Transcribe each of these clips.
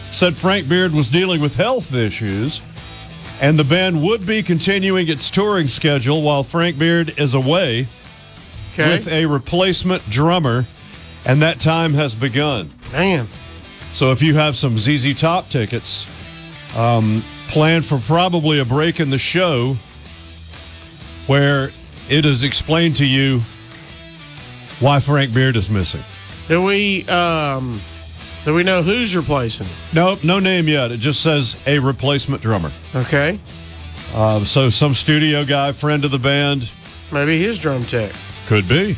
said Frank Beard was dealing with health issues, and the band would be continuing its touring schedule while Frank Beard is away with a replacement drummer, and that time has begun. Man. So if you have some ZZ Top tickets, plan for probably a break in the show where it is explained to you why Frank Beard is missing. Do we know who's replacing him? Nope, no name yet. It just says a replacement drummer. Okay. So some studio guy, friend of the band. Maybe his drum tech. Could be.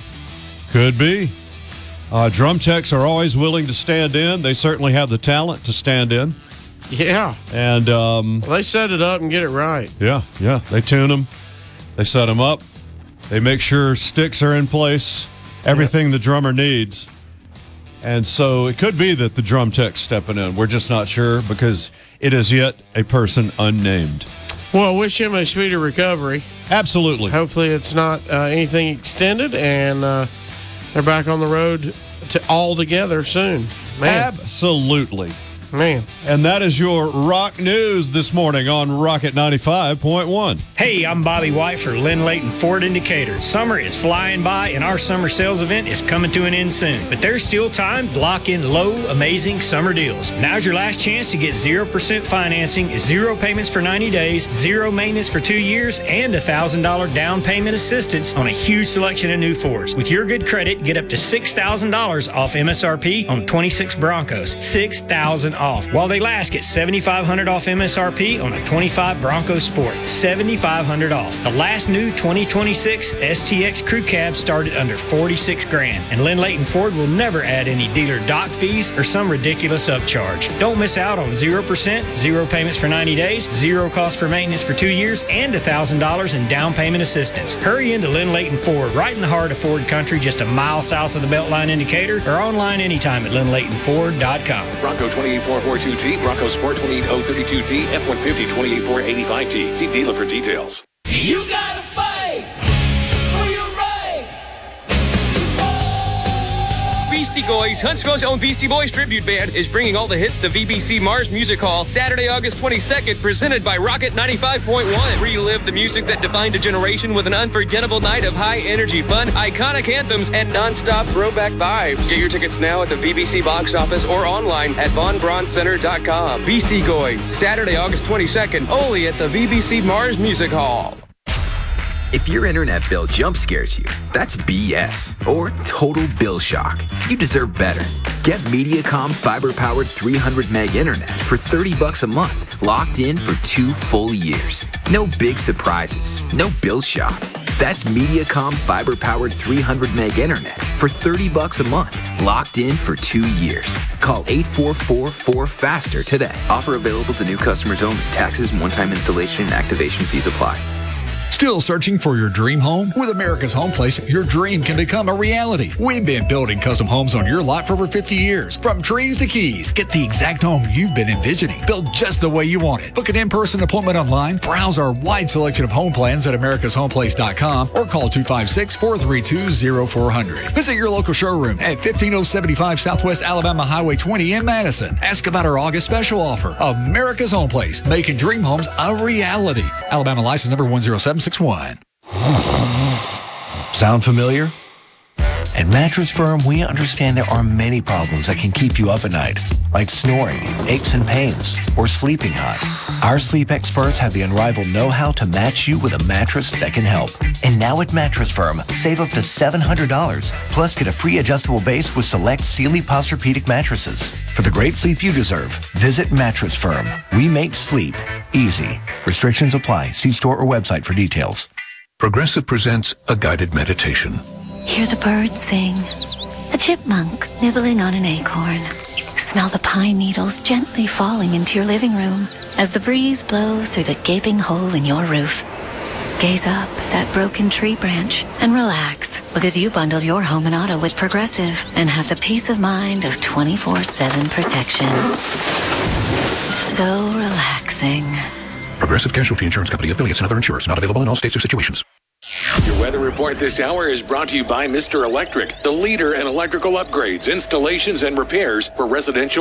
Drum techs are always willing to stand in. They certainly have the talent to stand in. Yeah. And they set it up and get it right. Yeah. They tune them. They set them up. They make sure sticks are in place. Everything the drummer needs. And so it could be that the drum tech's stepping in. We're just not sure because it is yet a person unnamed. Well, wish him a speedy recovery. Absolutely. Hopefully it's not anything extended, and they're back on the road all together soon. Man. Absolutely. Man. And that is your rock news this morning on Rocket 95.1. Hey, I'm Bobby White for Lynn Layton Ford Indicator. Summer is flying by, and our summer sales event is coming to an end soon. But there's still time to lock in low, amazing summer deals. Now's your last chance to get 0% financing, 0 payments for 90 days, 0 maintenance for 2 years, and $1,000 down payment assistance on a huge selection of new Fords. With your good credit, get up to $6,000 off MSRP on 26 Broncos. $6,000 off. While they last, get $7,500 off MSRP on a 25 Bronco Sport. $7,500 off. The last new 2026 STX Crew Cab started under $46,000. And Lynn Layton Ford will never add any dealer dock fees or some ridiculous upcharge. Don't miss out on 0%, 0 payments for 90 days, 0 cost for maintenance for 2 years, and $1,000 in down payment assistance. Hurry into Lynn Layton Ford, right in the heart of Ford country, just a mile south of the Beltline indicator, or online anytime at LynnLaytonFord.com. Bronco 28442T, Bronco Sport 28032T, F-150 28485T. See dealer for details. You gotta fight for your right. Beastie Boys, Huntsville's own Beastie Boys tribute band, is bringing all the hits to VBC Mars Music Hall Saturday, August 22nd, presented by Rocket 95.1. Relive the music that defined a generation with an unforgettable night of high-energy fun, iconic anthems, and non-stop throwback vibes. Get your tickets now at the VBC box office or online at VonBraunCenter.com. Beastie Boys, Saturday, August 22nd, only at the VBC Mars Music Hall. If your internet bill jump scares you, that's BS or total bill shock. You deserve better. Get Mediacom fiber-powered 300 meg internet for $30 a month, locked in for 2 full years. No big surprises, no bill shock. That's Mediacom fiber-powered 300 meg internet for $30 a month, locked in for 2 years. Call 844-4FASTER today. Offer available to new customers only. Taxes, one-time installation, and activation fees apply. Still searching for your dream home? With America's Home Place, your dream can become a reality. We've been building custom homes on your lot for over 50 years. From trees to keys, get the exact home you've been envisioning, built just the way you want it. Book an in-person appointment online, browse our wide selection of home plans at americashomeplace.com, or call 256-432-0400. Visit your local showroom at 15075 Southwest Alabama Highway 20 in Madison. Ask about our August special offer. America's Home Place, making dream homes a reality. Alabama license number 10761. Sound familiar? At Mattress Firm, we understand there are many problems that can keep you up at night, like snoring, aches and pains, or sleeping hot. Our sleep experts have the unrivaled know-how to match you with a mattress that can help. And now at Mattress Firm, save up to $700, plus get a free adjustable base with select Sealy Posturepedic mattresses. For the great sleep you deserve, visit Mattress Firm. We make sleep easy. Restrictions apply. See store or website for details. Progressive presents a guided meditation. Hear the birds sing. A chipmunk nibbling on an acorn. Smell the pine needles gently falling into your living room as the breeze blows through the gaping hole in your roof. Gaze up at that broken tree branch and relax, because you bundled your home and auto with Progressive and have the peace of mind of 24/7 protection. So relaxing. Progressive Casualty Insurance Company, affiliates, and other insurers. Not available in all states or situations. Your weather report this hour is brought to you by Mr. Electric, the leader in electrical upgrades, installations, and repairs for residential